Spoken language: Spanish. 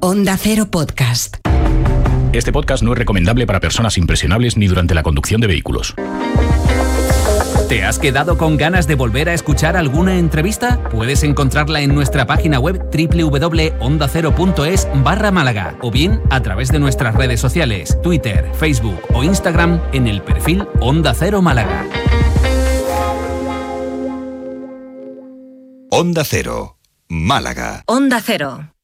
Onda Cero Podcast. Este podcast no es recomendable para personas impresionables ni durante la conducción de vehículos. ¿Te has quedado con ganas de volver a escuchar alguna entrevista? Puedes encontrarla en nuestra página web www.ondacero.es/Málaga o bien a través de nuestras redes sociales, Twitter, Facebook o Instagram en el perfil Onda Cero Málaga. Onda Cero, Málaga. Onda Cero.